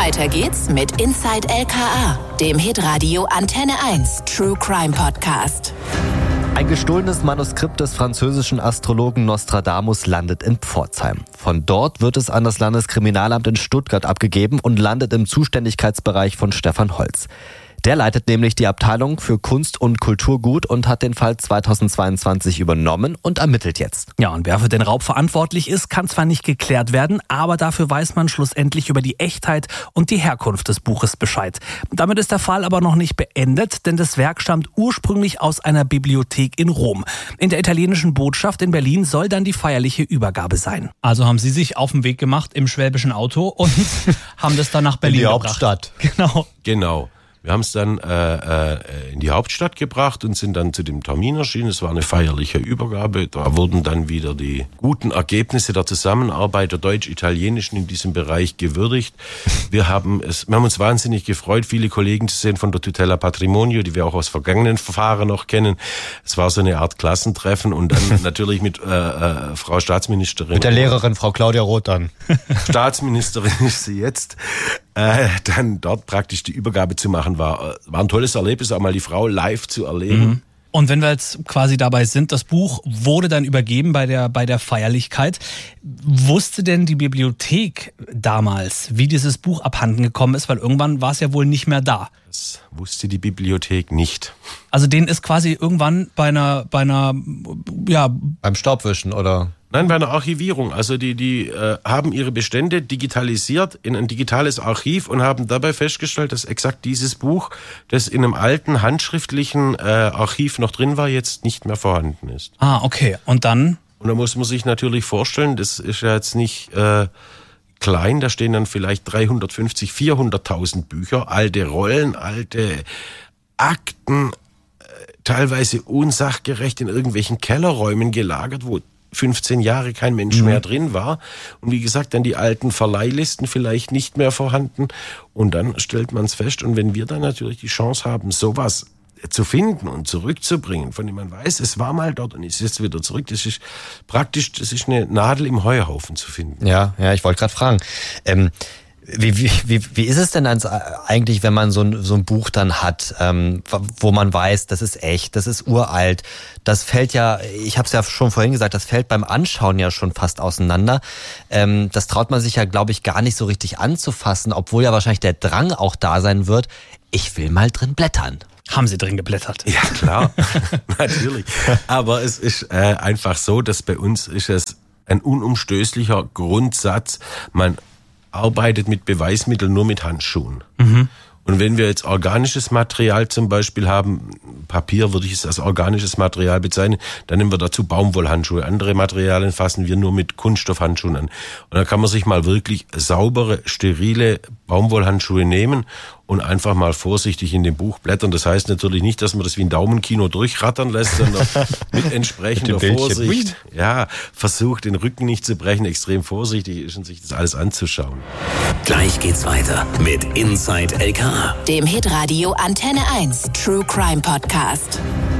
Weiter geht's mit Inside LKA, dem Hitradio Antenne 1 True Crime Podcast. Ein gestohlenes Manuskript des französischen Astrologen Nostradamus landet in Pforzheim. Von dort wird es an das Landeskriminalamt in Stuttgart abgegeben und landet im Zuständigkeitsbereich von Stefan Holz. Der leitet nämlich die Abteilung für Kunst und Kulturgut und hat den Fall 2022 übernommen und ermittelt jetzt. Ja, und wer für den Raub verantwortlich ist, kann zwar nicht geklärt werden, aber dafür weiß man schlussendlich über die Echtheit und die Herkunft des Buches Bescheid. Damit ist der Fall aber noch nicht beendet, denn das Werk stammt ursprünglich aus einer Bibliothek in Rom. In der italienischen Botschaft in Berlin soll dann die feierliche Übergabe sein. Also haben Sie sich auf den Weg gemacht im schwäbischen Auto und haben das dann nach Berlin gebracht. In die Hauptstadt. Genau. Wir haben es dann in die Hauptstadt gebracht und sind dann zu dem Termin erschienen. Es war eine feierliche Übergabe. Da wurden dann wieder die guten Ergebnisse der Zusammenarbeit der Deutsch-Italienischen in diesem Bereich gewürdigt. Wir haben uns wahnsinnig gefreut, viele Kollegen zu sehen von der Tutela Patrimonio, die wir auch aus vergangenen Verfahren noch kennen. Es war so eine Art Klassentreffen und dann natürlich mit Frau Staatsministerin. Mit der Lehrerin, Frau Claudia Roth dann. Staatsministerin ist sie jetzt. Dann dort praktisch die Übergabe zu machen, war ein tolles Erlebnis, auch mal die Frau live zu erleben. Mhm. Und wenn wir jetzt quasi dabei sind, das Buch wurde dann übergeben bei der Feierlichkeit. Wusste denn die Bibliothek damals, wie dieses Buch abhanden gekommen ist? Weil irgendwann war es ja wohl nicht mehr da. Das wusste die Bibliothek nicht. Also denen ist quasi irgendwann beim Staubwischen, oder? Nein, bei einer Archivierung. Also die haben ihre Bestände digitalisiert in ein digitales Archiv und haben dabei festgestellt, dass exakt dieses Buch, das in einem alten handschriftlichen Archiv noch drin war, jetzt nicht mehr vorhanden ist. Ah, okay. Und dann? Und da muss man sich natürlich vorstellen, das ist ja jetzt nicht klein, da stehen dann vielleicht 350, 400.000 Bücher, alte Rollen, alte Akten, teilweise unsachgerecht in irgendwelchen Kellerräumen gelagert, wo 15 Jahre kein Mensch mehr drin war. Und wie gesagt, dann die alten Verleihlisten vielleicht nicht mehr vorhanden. Und dann stellt man es fest. Und wenn wir dann natürlich die Chance haben, sowas zu finden und zurückzubringen, von dem man weiß, es war mal dort und ist jetzt wieder zurück, das ist praktisch, das ist eine Nadel im Heuhaufen zu finden. Ja, ich wollte gerade fragen. Wie ist es denn eigentlich, wenn man so ein Buch dann hat, wo man weiß, das ist echt, das ist uralt, das fällt ja, ich habe es ja schon vorhin gesagt, das fällt beim Anschauen ja schon fast auseinander. Das traut man sich ja, glaube ich, gar nicht so richtig anzufassen, obwohl ja wahrscheinlich der Drang auch da sein wird, ich will mal drin blättern. Haben Sie drin geblättert? Ja, klar, natürlich. Aber es ist einfach so, dass bei uns ist es ein unumstößlicher Grundsatz, man arbeitet mit Beweismitteln nur mit Handschuhen. Mhm. Und wenn wir jetzt organisches Material zum Beispiel haben, Papier würde ich es als organisches Material bezeichnen, dann nehmen wir dazu Baumwollhandschuhe. Andere Materialien fassen wir nur mit Kunststoffhandschuhen an. Und dann kann man sich mal wirklich saubere, sterile Baumwollhandschuhe nehmen und einfach mal vorsichtig in dem Buch blättern. Das heißt natürlich nicht, dass man das wie ein Daumenkino durchrattern lässt, sondern mit entsprechender Vorsicht. Ja, versucht den Rücken nicht zu brechen, extrem vorsichtig ist und sich das alles anzuschauen. Gleich geht's weiter mit Inside LKA, dem Hitradio Antenne 1 True Crime Podcast.